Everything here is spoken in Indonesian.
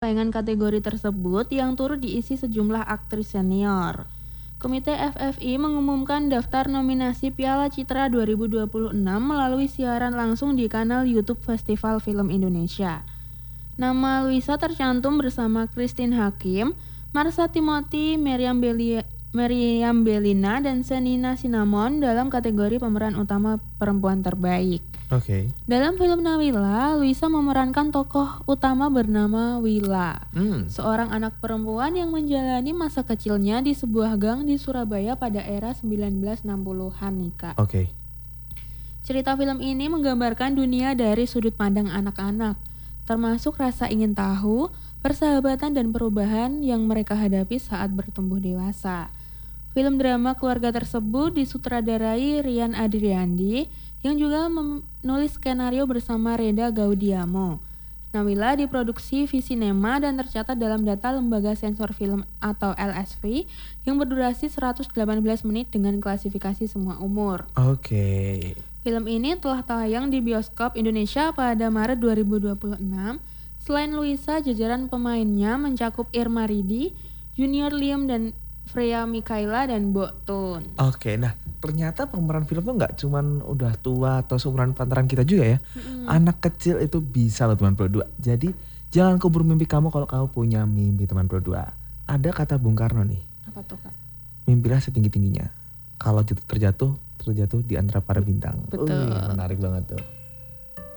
saingan kategori tersebut yang turut diisi sejumlah aktris senior. Komite FFI mengumumkan daftar nominasi Piala Citra 2026 melalui siaran langsung di kanal YouTube Festival Film Indonesia. Nama Luisa tercantum bersama Christine Hakim, Marsha Timothy, Meriam Bellina, dan Shenina Cinnamon dalam kategori pemeran utama perempuan terbaik. Oke. Dalam film Nawila, Luisa memerankan tokoh utama bernama Wila, seorang anak perempuan yang menjalani masa kecilnya di sebuah gang di Surabaya pada era 1960-an nih, Kak. Oke. Cerita film ini menggambarkan dunia dari sudut pandang anak-anak, termasuk rasa ingin tahu, persahabatan dan perubahan yang mereka hadapi saat bertumbuh dewasa. Film drama keluarga tersebut disutradarai Rian Adriandi yang juga menulis skenario bersama Reda Gaudiamo. Nawila diproduksi Visinema dan tercatat dalam data Lembaga Sensor Film atau LSV yang berdurasi 118 menit dengan klasifikasi semua umur. Oke. Film ini telah tayang di bioskop Indonesia pada Maret 2026. Selain Luisa, jajaran pemainnya mencakup Irma Ridi, Junior Liem dan Freya Mikaela dan Boktun. Oke, nah ternyata pemeran film tuh gak cuman udah tua atau seumuran pantaran kita juga ya. Anak kecil itu bisa loh teman berdua. Jadi jangan kubur mimpi kamu kalau kamu punya mimpi teman berdua. Ada kata Bung Karno nih. Apa tuh, Kak? Mimpilah setinggi-tingginya. Kalau terjatuh di antara para bintang. Betul. Menarik banget tuh.